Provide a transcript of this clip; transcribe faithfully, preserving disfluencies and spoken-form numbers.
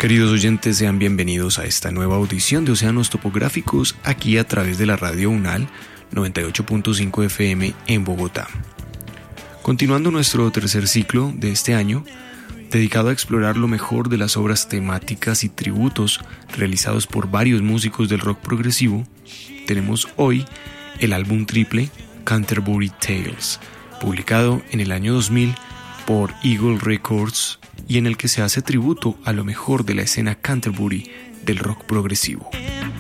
Queridos oyentes, sean bienvenidos a esta nueva audición de Océanos Topográficos aquí a través de la Radio UNAL noventa y ocho punto cinco F M en Bogotá. Continuando nuestro tercer ciclo de este año, dedicado a explorar lo mejor de las obras temáticas y tributos realizados por varios músicos del rock progresivo, tenemos hoy el álbum triple Canterbury Tales, publicado en el año dos mil por Eagle Records y en el que se hace tributo a lo mejor de la escena Canterbury del rock progresivo.